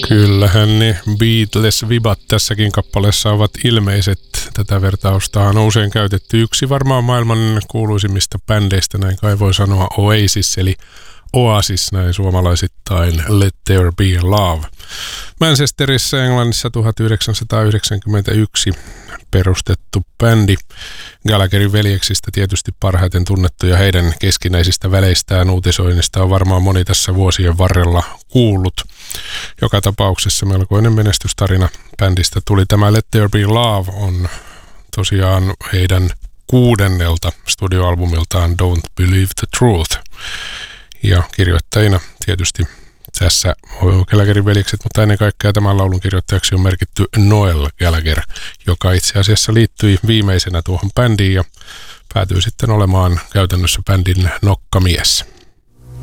Kyllähän ne Beatles-vibat tässäkin kappaleessa ovat ilmeiset. Tätä vertausta on usein käytetty. Yksi varmaan maailman kuuluisimmista bändeistä, näin kai voi sanoa, Oasis, eli Oasis näin suomalaisittain, Let There Be Love. Manchesterissa Englannissa 1991 perustettu bändi. Gallagherin veljeksistä tietysti parhaiten tunnettu ja heidän keskinäisistä väleistään uutisoinnista on varmaan moni tässä vuosien varrella kuullut. Joka tapauksessa melkoinen menestystarina bändistä tuli. Tämä Let There Be Love on tosiaan heidän 6. studioalbumiltaan Don't Believe the Truth. Ja kirjoittajina tietysti tässä Gallagherin veljekset, mutta ennen kaikkea tämän laulun kirjoittajaksi on merkitty Noel Gallagher, joka itse asiassa liittyi viimeisenä tuohon bändiin ja päätyi sitten olemaan käytännössä bändin nokkamies.